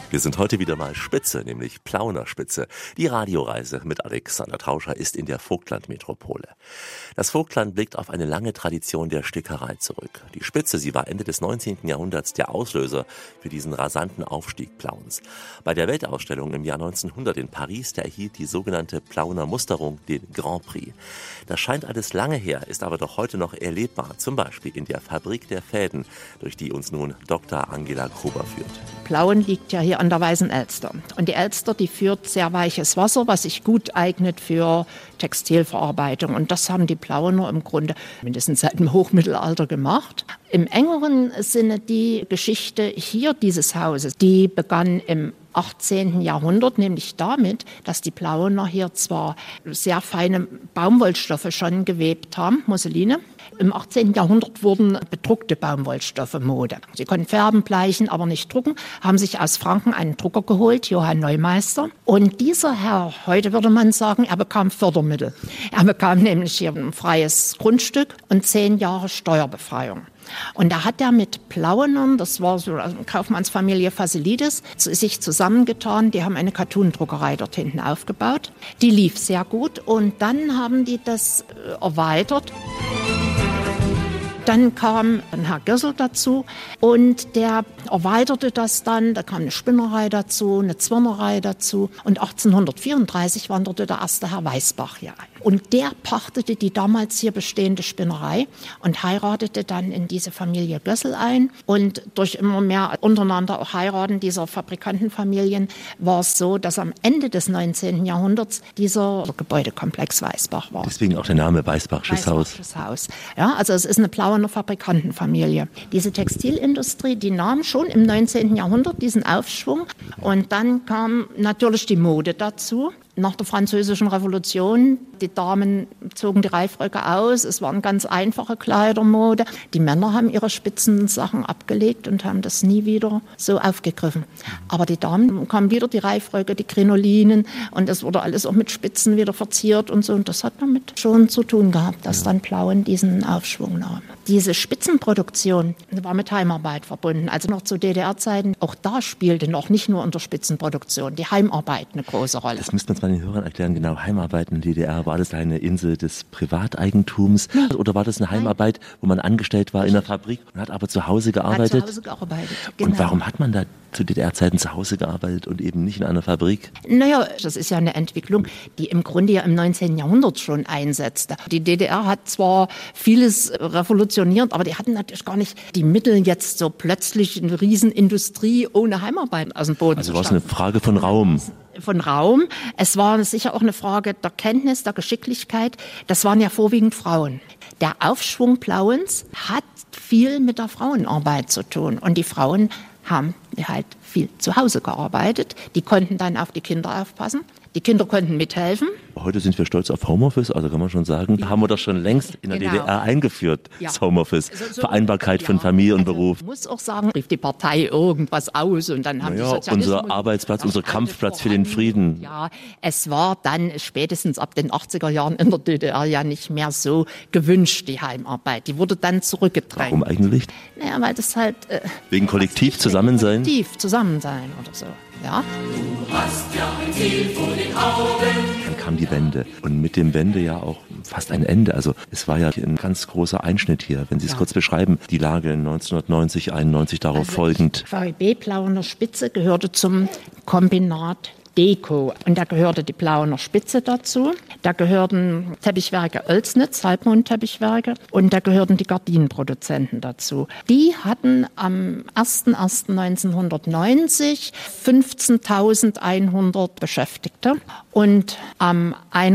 Wir sind heute wieder mal Spitze, nämlich Plauener Spitze. Die Radioreise mit Alexander Tauscher ist in der Vogtland-Metropole. Das Vogtland blickt auf eine lange Tradition der Stickerei zurück. Die Spitze, sie war Ende des 19. Jahrhunderts der Auslöser für diesen rasanten Aufstieg Plauens. Bei der Weltausstellung im Jahr 1900 in Paris, da erhielt die sogenannte Plauener Musterung den Grand Prix. Das scheint alles lange her, ist aber doch heute noch erlebbar, zum Beispiel in der Fabrik der Fäden, durch die uns nun Dr. Angela Gruber führt. Plauen liegt ja hier an der Weißen Elster. Und die Elster, die führt sehr weiches Wasser, was sich gut eignet für Textilverarbeitung. Und das haben die Plauener im Grunde mindestens seit dem Hochmittelalter gemacht. Im engeren Sinne die Geschichte hier dieses Hauses, die begann im 18. Jahrhundert, nämlich damit, dass die Plauener hier zwar sehr feine Baumwollstoffe schon gewebt haben, Musseline. Im 18. Jahrhundert wurden bedruckte Baumwollstoffe Mode. Sie konnten färben, bleichen, aber nicht drucken, haben sich aus Franken einen Drucker geholt, Johann Neumeister. Und dieser Herr, heute würde man sagen, er bekam Fördermittel. Er bekam nämlich hier ein freies Grundstück und 10 Jahre Steuerbefreiung. Und da hat er mit Plauenern, das war so eine Kaufmannsfamilie Fasilides, sich zusammengetan. Die haben eine Cartoon-Druckerei dort hinten aufgebaut. Die lief sehr gut und dann haben die das erweitert. Dann kam ein Herr Gössel dazu und der erweiterte das dann. Da kam eine Spinnerei dazu, eine Zwirnerei dazu. Und 1834 wanderte der erste Herr Weißbach hier ein. Und der pachtete die damals hier bestehende Spinnerei und heiratete dann in diese Familie Gössel ein. Und durch immer mehr untereinander auch Heiraten dieser Fabrikantenfamilien war es so, dass am Ende des 19. Jahrhunderts dieser Gebäudekomplex Weißbach war. Deswegen auch der Name Weißbachsches Haus. Ja, also es ist eine Plauener Fabrikantenfamilie. Diese Textilindustrie, die nahm schon im 19. Jahrhundert diesen Aufschwung. Und dann kam natürlich die Mode dazu. Nach der Französischen Revolution, die Damen zogen die Reifröcke aus, es waren ganz einfache Kleidermode. Die Männer haben ihre Spitzensachen abgelegt und haben das nie wieder so aufgegriffen. Aber die Damen kamen wieder, die Reifröcke, die Krinolinen und es wurde alles auch mit Spitzen wieder verziert und so. Und das hat damit schon zu tun gehabt, dass dann Plauen diesen Aufschwung nahm. Diese Spitzenproduktion war mit Heimarbeit verbunden, also noch zu DDR-Zeiten. Auch da spielte noch nicht nur unter Spitzenproduktion die Heimarbeit eine große Rolle. Das müsste man zwar den Hörern erklären, genau, Heimarbeit in der DDR, war das eine Insel des Privateigentums oder war das eine Heimarbeit, wo man angestellt war in der Fabrik und hat aber zu Hause gearbeitet? Genau. Und warum hat man da zu DDR-Zeiten zu Hause gearbeitet und eben nicht in einer Fabrik? Naja, das ist ja eine Entwicklung, die im Grunde ja im 19. Jahrhundert schon einsetzte. Die DDR hat zwar vieles revolutioniert, aber die hatten natürlich gar nicht die Mittel, jetzt so plötzlich eine Riesenindustrie ohne Heimarbeit aus dem Boden zu stampfen. Also war es eine Frage von Raum? Von Raum. Es war sicher auch eine Frage der Kenntnis, der Geschicklichkeit. Das waren ja vorwiegend Frauen. Der Aufschwung Plauens hat viel mit der Frauenarbeit zu tun. Und die Frauen haben halt viel zu Hause gearbeitet. Die konnten dann auf die Kinder aufpassen. Die Kinder konnten mithelfen. Heute sind wir stolz auf Homeoffice, also kann man schon sagen, haben wir das schon längst in der DDR eingeführt, das Homeoffice, Vereinbarkeit von Familie und Beruf. Ich muss auch sagen, rief die Partei irgendwas aus und dann haben die Sozialismus... Unser Arbeitsplatz, unser Kampfplatz für den Frieden. Ja, es war dann spätestens ab den 80er Jahren in der DDR ja nicht mehr so gewünscht, die Heimarbeit. Die wurde dann zurückgedrängt. Warum eigentlich? Naja, weil das halt... wegen kollektiv Zusammensein? Kollektiv Zusammensein oder so. Ja. Du hast ja ein Ziel vor den Augen. Dann kam die Wende und mit dem Wende ja auch fast ein Ende. Also es war ja ein ganz großer Einschnitt hier, wenn Sie es kurz beschreiben, die Lage 1990, 91 darauf folgend. VEB Plauener Spitze gehörte zum Kombinat Deko. Und da gehörte die Plauener Spitze dazu. Da gehörten Teppichwerke Oelsnitz, Halbmond-Teppichwerke. Und da gehörten die Gardinenproduzenten dazu. Die hatten am 01.01.1990 15.100 Beschäftigte. Und am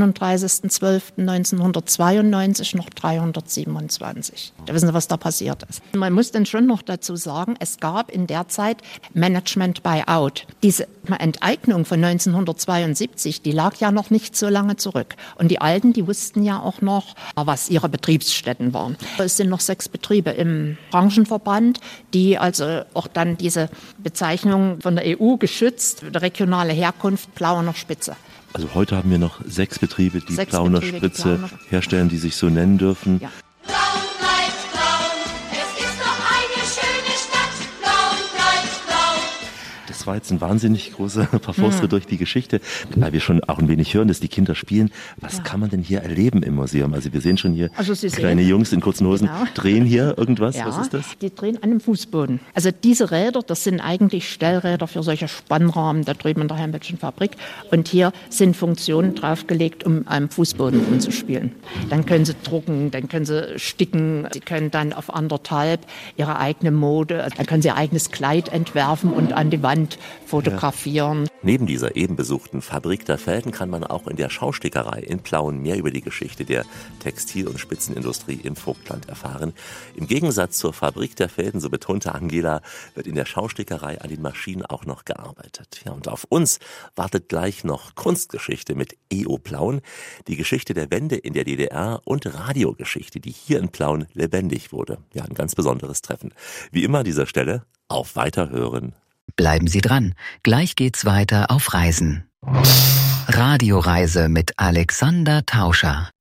31.12.1992 noch 327. Da wissen Sie, was da passiert ist. Man muss dann schon noch dazu sagen, es gab in der Zeit Management-Buyout. Diese Enteignung von 1972, die lag ja noch nicht so lange zurück. Und die Alten, die wussten ja auch noch, was ihre Betriebsstätten waren. Es sind noch 6 Betriebe im Branchenverband, die also auch dann diese Bezeichnung von der EU geschützt, regionale Herkunft, Plauener Spitze. Also heute haben wir noch 6 Betriebe, die Plauener Spitze herstellen, die sich so nennen dürfen. Ja. Plauen bleibt Plauen, es ist doch eine schöne Stadt. Plauen bleibt Plauen. Das Das war jetzt ein wahnsinnig großer Parforce durch die Geschichte. Weil wir schon auch ein wenig hören, dass die Kinder spielen. Was kann man denn hier erleben im Museum? Also wir sehen schon hier kleine Jungs in kurzen Hosen drehen hier irgendwas. Ja, was ist das? Die drehen an einem Fußboden. Also diese Räder, das sind eigentlich Stellräder für solche Spannrahmen da drüben in der Heimbildschen Fabrik. Und hier sind Funktionen draufgelegt, um am Fußboden umzuspielen. Dann können sie drucken, dann können sie sticken, sie können dann auf 1,5 ihre eigene Mode, dann können sie ihr eigenes Kleid entwerfen und an die Wand fotografieren. Neben dieser eben besuchten Fabrik der Felden kann man auch in der Schaustickerei in Plauen mehr über die Geschichte der Textil- und Spitzenindustrie im Vogtland erfahren. Im Gegensatz zur Fabrik der Felden, so betonte Angela, wird in der Schaustickerei an den Maschinen auch noch gearbeitet. Ja, und auf uns wartet gleich noch Kunstgeschichte mit EO Plauen, die Geschichte der Wende in der DDR und Radiogeschichte, die hier in Plauen lebendig wurde. Ja, ein ganz besonderes Treffen. Wie immer an dieser Stelle, auf Weiterhören. Bleiben Sie dran, gleich geht's weiter auf Reisen. Radioreise mit Alexander Tauscher.